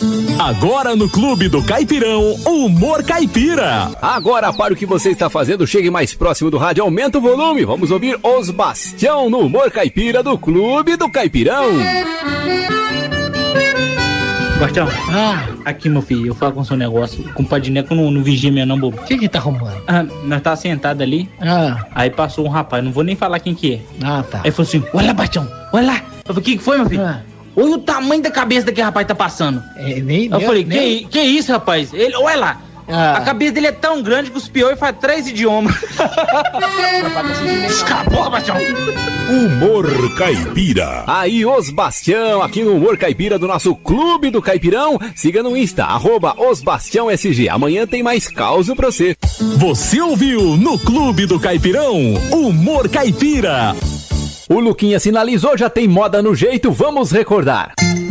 Agora no Clube do Caipirão, Humor Caipira. Agora, para o que você está fazendo, chegue mais próximo do rádio, aumenta o volume. Vamos ouvir Os Bastião no Humor Caipira do Clube do Caipirão. Bastião, aqui, meu filho, eu falo com o seu negócio. O compadre Neco não vigia minha não, bobo. O que tá arrumando? Nós tá sentado ali. Aí passou um rapaz, não vou nem falar quem que é. Tá. Aí falou assim, olha lá, Bastião, olha lá. Eu falei, o que foi, meu filho? Olha o tamanho da cabeça daquele rapaz tá passando. Eu falei, que isso, rapaz? Ele, olha lá. A cabeça dele é tão grande que os piores faz 3 idiomas. Escapou, Bastião. Humor Caipira. Aí, Os Bastião, aqui no Humor Caipira do nosso Clube do Caipirão. Siga no Insta, @OsBastiãoSG. Amanhã tem mais causa pra você. Você ouviu no Clube do Caipirão, Humor Caipira. O Luquinha sinalizou, já tem moda no jeito, vamos recordar.